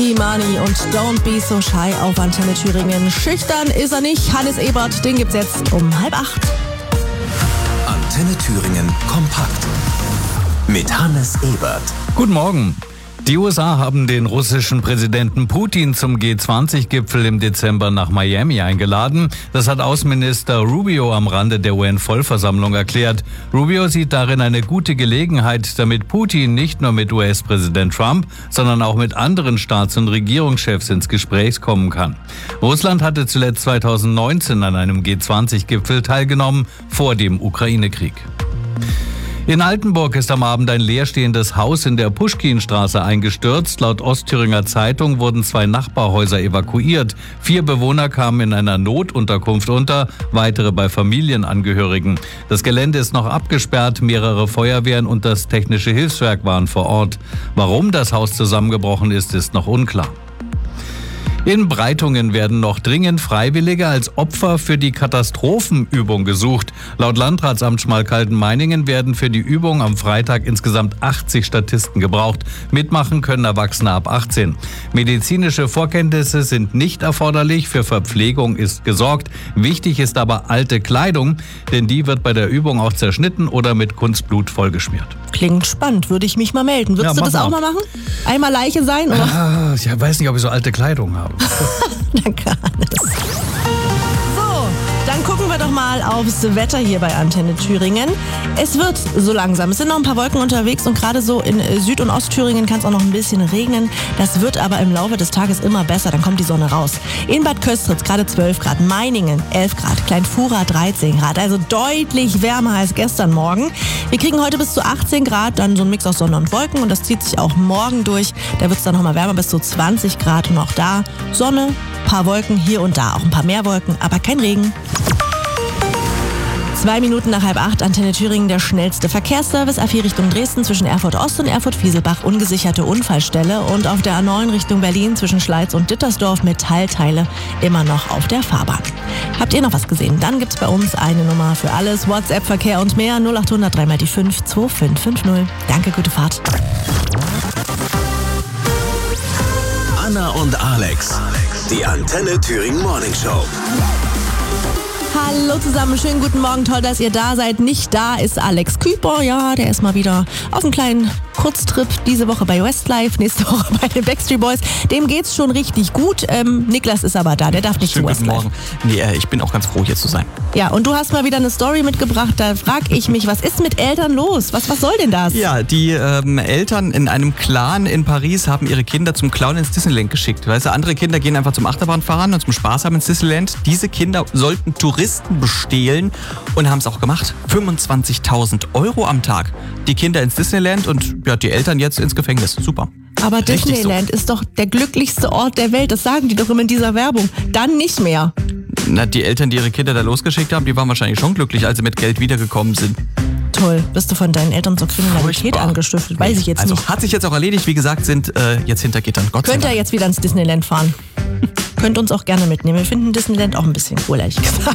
Imani und Don't Be So Shy auf Antenne Thüringen. Schüchtern ist er nicht. Hannes Ebert, den gibt's jetzt um 7:30. Antenne Thüringen kompakt mit Hannes Ebert. Guten Morgen. Die USA haben den russischen Präsidenten Putin zum G20-Gipfel im Dezember nach Miami eingeladen. Das hat Außenminister Rubio am Rande der UN-Vollversammlung erklärt. Rubio sieht darin eine gute Gelegenheit, damit Putin nicht nur mit US-Präsident Trump, sondern auch mit anderen Staats- und Regierungschefs ins Gespräch kommen kann. Russland hatte zuletzt 2019 an einem G20-Gipfel teilgenommen, vor dem Ukraine-Krieg. In Altenburg ist am Abend ein leerstehendes Haus in der Puschkinstraße eingestürzt. Laut Ostthüringer Zeitung wurden 2 Nachbarhäuser evakuiert. 4 Bewohner kamen in einer Notunterkunft unter, weitere bei Familienangehörigen. Das Gelände ist noch abgesperrt, mehrere Feuerwehren und das Technische Hilfswerk waren vor Ort. Warum das Haus zusammengebrochen ist, ist noch unklar. In Breitungen werden noch dringend Freiwillige als Opfer für die Katastrophenübung gesucht. Laut Landratsamt Schmalkalden-Meiningen werden für die Übung am Freitag insgesamt 80 Statisten gebraucht. Mitmachen können Erwachsene ab 18. Medizinische Vorkenntnisse sind nicht erforderlich, für Verpflegung ist gesorgt. Wichtig ist aber alte Kleidung, denn die wird bei der Übung auch zerschnitten oder mit Kunstblut vollgeschmiert. Klingt spannend, würde ich mich mal melden. Würdest du das auch mal machen? Einmal Leiche sein? Oder? Ich weiß nicht, ob ich so alte Kleidung habe. Danke, Hannes. So, dann gucken wir doch mal aufs Wetter hier bei Antenne Thüringen. Es wird so langsam. Es sind noch ein paar Wolken unterwegs und gerade so in Süd- und Ostthüringen kann es auch noch ein bisschen regnen. Das wird aber im Laufe des Tages immer besser. Dann kommt die Sonne raus. In Bad Köstritz gerade 12 Grad, Meiningen 11 Grad, Kleinfura 13 Grad. Also deutlich wärmer als gestern Morgen. Wir kriegen heute bis zu 18 Grad, dann so ein Mix aus Sonne und Wolken und das zieht sich auch morgen durch. Da wird es dann nochmal wärmer bis zu 20 Grad und auch da Sonne, paar Wolken hier und da, auch ein paar mehr Wolken, aber kein Regen. 2 Minuten nach 7:30, Antenne Thüringen, der schnellste Verkehrsservice. A4 Richtung Dresden zwischen Erfurt Ost und Erfurt Fieselbach, ungesicherte Unfallstelle. Und auf der A9 Richtung Berlin zwischen Schleiz und Dittersdorf Metallteile immer noch auf der Fahrbahn. Habt ihr noch was gesehen? Dann gibt's bei uns eine Nummer für alles. WhatsApp, Verkehr und mehr 0800 3 mal die 5 2550. Danke, gute Fahrt. Anna und Alex, die Antenne Thüringen Morning Show. Hallo zusammen, schönen guten Morgen, toll, dass ihr da seid. Nicht da ist Alex Küper, ja, der ist mal wieder auf einem kleinen Kurztrip, diese Woche bei Westlife, nächste Woche bei den Backstreet Boys. Dem geht's schon richtig gut. Niklas ist aber da, der darf nicht zu Westlife. Guten Morgen. Nee, ich bin auch ganz froh, hier zu sein. Ja, und du hast mal wieder eine Story mitgebracht, da frag ich mich, was ist mit Eltern los? Was soll denn das? Ja, die Eltern in einem Clan in Paris haben ihre Kinder zum Clown ins Disneyland geschickt. Weißt du, andere Kinder gehen einfach zum Achterbahnfahren und zum Spaß haben ins Disneyland. Diese Kinder sollten Touristen bestehlen und haben es auch gemacht. 25.000 € am Tag. Die Kinder ins Disneyland und ja, die Eltern jetzt ins Gefängnis. Super. Aber Richtig Disneyland ist doch der glücklichste Ort der Welt. Das sagen die doch immer in dieser Werbung. Dann nicht mehr. Na, die Eltern, die ihre Kinder da losgeschickt haben, die waren wahrscheinlich schon glücklich, als sie mit Geld wiedergekommen sind. Toll. Bist du von deinen Eltern zur Kriminalität angestiftet? Weiß ich jetzt nicht. Hat sich jetzt auch erledigt. Wie gesagt, sind jetzt hinter Gittern. Gott sei Dank. Könnt ihr jetzt wieder ins Disneyland fahren? Könnt uns auch gerne mitnehmen. Wir finden Disneyland auch ein bisschen cool, ehrlich gesagt.